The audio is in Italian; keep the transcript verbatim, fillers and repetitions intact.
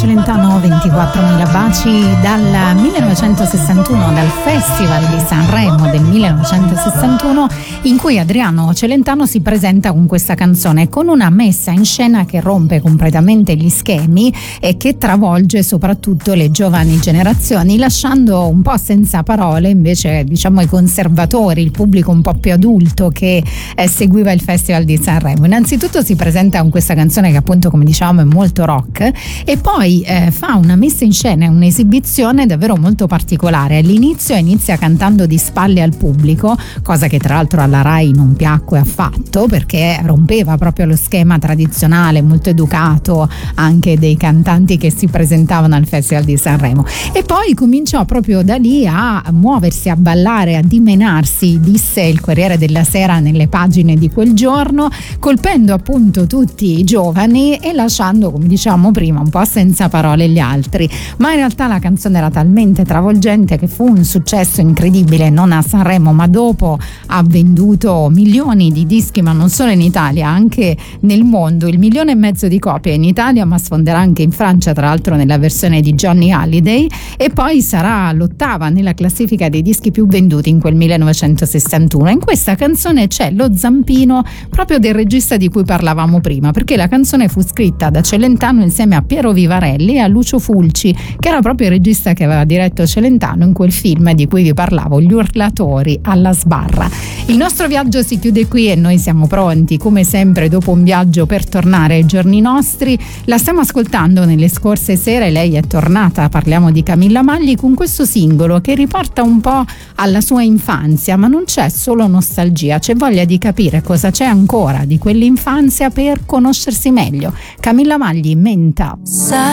Celentano, ventiquattromila baci dal millenovecentosessantuno, dal Festival di Sanremo del millenovecentosessantuno, in cui Adriano Celentano si presenta con questa canzone, con una messa in scena che rompe completamente gli schemi e che travolge soprattutto le giovani generazioni, lasciando un po' senza parole invece, diciamo, i conservatori, il pubblico un po' più adulto che eh, seguiva il Festival di Sanremo. Innanzitutto si presenta con questa canzone che, appunto, come diciamo, è molto rock, e poi eh, fa una messa in scena, un'esibizione davvero molto particolare. All'inizio inizia cantando di spalle al pubblico, cosa che tra l'altro alla Rai non piacque affatto, perché rompeva proprio lo schema tradizionale molto educato anche dei cantanti che si presentavano al Festival di Sanremo, e poi cominciò proprio da lì a muoversi, a ballare, a dimenarsi, disse il Corriere della Sera nelle pagine di quel giorno, colpendo appunto tutti i giovani e lasciando, come diciamo prima, un po' senza parole gli altri. Ma in realtà la canzone era talmente travolgente che fu un successo incredibile, non a Sanremo ma dopo. Ha venduto milioni di dischi, ma non solo in Italia, anche nel mondo, il milione e mezzo di copie in Italia, ma sfonderà anche in Francia, tra l'altro nella versione di Johnny Hallyday, e poi sarà l'ottava nella classifica dei dischi più venduti in quel millenovecentosessantuno. In questa canzone c'è lo zampino proprio del regista di cui parlavamo prima, perché la canzone fu scritta da Celentano insieme a Piero Vivarelli e a Lucio Fulci, che era proprio il regista che aveva diretto Celentano in quel film di cui vi parlavo, Gli urlatori alla sbarra. Il nostro viaggio si chiude qui e noi siamo pronti, come sempre, dopo un viaggio per tornare ai giorni nostri. La stiamo ascoltando nelle scorse sere, lei è tornata, parliamo di Camilla Magli, con questo singolo che riporta un po' alla sua infanzia, ma non c'è solo nostalgia, c'è voglia di capire cosa c'è ancora di quell'infanzia per conoscersi meglio. Camilla Magli, Menta.